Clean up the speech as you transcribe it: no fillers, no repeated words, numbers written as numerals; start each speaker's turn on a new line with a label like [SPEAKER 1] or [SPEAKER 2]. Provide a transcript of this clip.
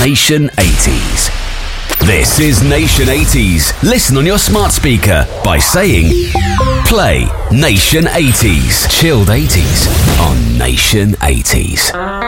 [SPEAKER 1] Nation 80s. This is Nation 80s. Listen on your smart speaker by saying, play Nation 80s. Chilled 80s on Nation 80s.